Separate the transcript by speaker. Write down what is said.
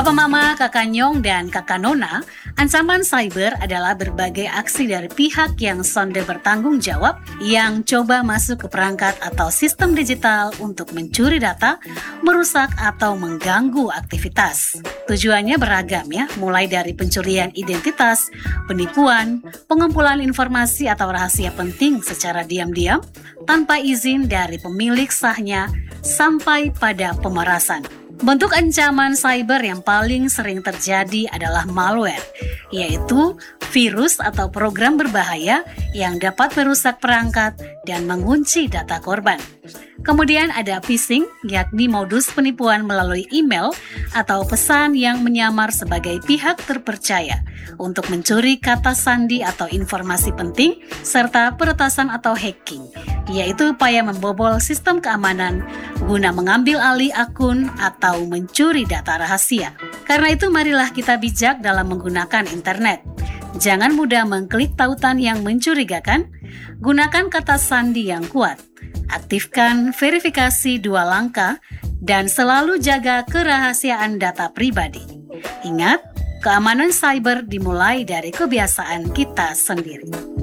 Speaker 1: Papa Mama, Kakak Nyong, dan Kakak Nona, ancaman cyber adalah berbagai aksi dari pihak yang sonde bertanggung jawab yang coba masuk ke perangkat atau sistem digital untuk mencuri data, merusak atau mengganggu aktivitas. Tujuannya beragam ya, mulai dari pencurian identitas, penipuan, pengumpulan informasi atau rahasia penting secara diam-diam, tanpa izin dari pemilik sahnya, sampai pada pemerasan. Bentuk ancaman cyber yang paling sering terjadi adalah malware, yaitu virus atau program berbahaya yang dapat merusak perangkat dan mengunci data korban. Kemudian ada phishing, yakni modus penipuan melalui email atau pesan yang menyamar sebagai pihak terpercaya untuk mencuri kata sandi atau informasi penting, serta peretasan atau hacking, yaitu upaya membobol sistem keamanan guna mengambil alih akun atau mencuri data rahasia. Karena itu marilah kita bijak dalam menggunakan internet. Jangan mudah mengklik tautan yang mencurigakan, gunakan kata sandi yang kuat, aktifkan verifikasi 2 langkah, dan selalu jaga kerahasiaan data pribadi. Ingat, keamanan cyber dimulai dari kebiasaan kita sendiri.